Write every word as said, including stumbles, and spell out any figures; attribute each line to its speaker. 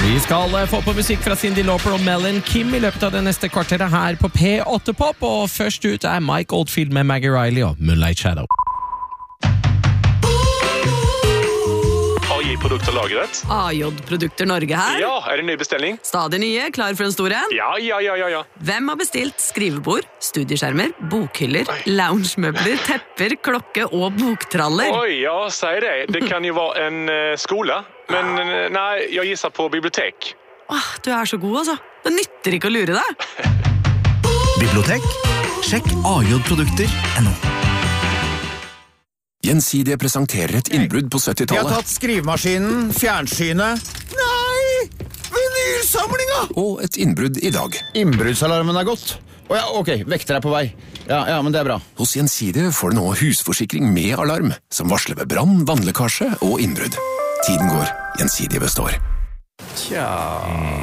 Speaker 1: Vi skal få på musikk fra Cyndi Lauper og Melon Kim i løpet av det neste kvarteret her på P åtte Pop, og først ut er Mike Oldfield med Maggie Riley og Moonlight Shadow.
Speaker 2: A J-produkter lagret.
Speaker 3: A J-produkter Norge her.
Speaker 2: Ja, er det en ny bestilling?
Speaker 3: Stadig nye, klar for en stor en.
Speaker 2: Ja, ja, ja, ja, ja.
Speaker 3: Hvem har bestilt skrivebord, studieskjermer, bokhyller, loungemøbler, tepper, klokke og boktraller?
Speaker 2: Oi, ja, sier det. Det kan jo være en uh, skole, men uh, nei, jeg gisser på bibliotek.
Speaker 3: Åh, du er så god, altså. Det nytter ikke å lure deg.
Speaker 4: Bibliotek? Sjekk a j produkter punktum no.
Speaker 5: Gjensidige presenterer et innbrudd på
Speaker 6: Vi har
Speaker 5: syttitallet
Speaker 6: tatt skrivemaskinen, fjernsynet. Nei! Vinylsamlinga!
Speaker 5: og et innbrudd i dag.
Speaker 6: Innbruddsalarmen er gått. Å ja, ok, vekter er på vei. Ja, ja, men det er bra.
Speaker 5: Hos Gjensidige får du nå husforsikring med alarm, som varsler ved brann, vannlekkasje og innbrudd. Tiden går, Gjensidige består.
Speaker 1: Tja...